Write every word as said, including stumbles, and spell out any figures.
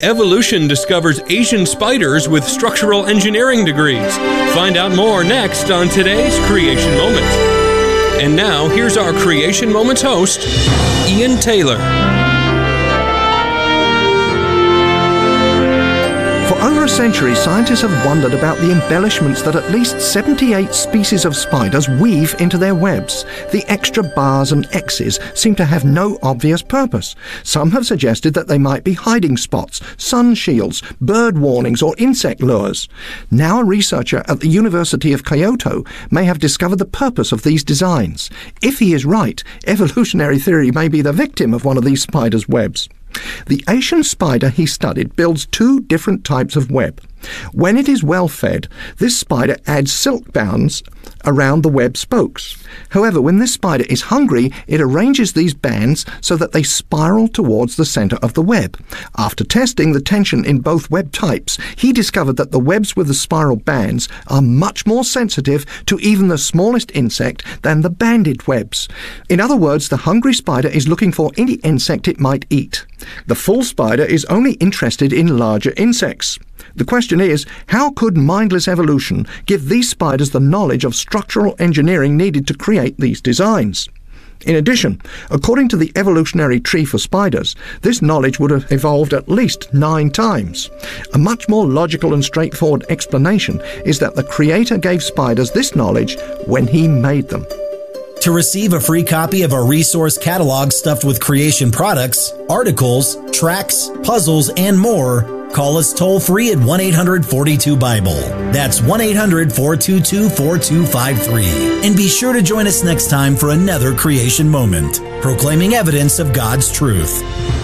Evolution discovers Asian spiders with structural engineering degrees. Find out more next on today's Creation Moment. And now, here's our Creation Moments host, Ian Taylor. For over a century, scientists have wondered about the embellishments that at least seventy-eight species of spiders weave into their webs. The extra bars and X's seem to have no obvious purpose. Some have suggested that they might be hiding spots, sun shields, bird warnings, or insect lures. Now a researcher at the University of Kyoto may have discovered the purpose of these designs. If he is right, evolutionary theory may be the victim of one of these spiders' webs. The Asian spider he studied builds two different types of web. When it is well fed, this spider adds silk bands around the web spokes. However, when this spider is hungry, it arranges these bands so that they spiral towards the center of the web. After testing the tension in both web types, he discovered that the webs with the spiral bands are much more sensitive to even the smallest insect than the banded webs. In other words, the hungry spider is looking for any insect it might eat. The full spider is only interested in larger insects. The question is, how could mindless evolution give these spiders the knowledge of structural engineering needed to create these designs? In addition, according to the evolutionary tree for spiders, this knowledge would have evolved at least nine times. A much more logical and straightforward explanation is that the Creator gave spiders this knowledge when He made them. To receive a free copy of our resource catalog stuffed with creation products, articles, tracks, puzzles, and more, call us toll-free at one eight hundred four two Bible. That's one eight hundred four two two four two five three. And be sure to join us next time for another Creation Moment, proclaiming evidence of God's truth.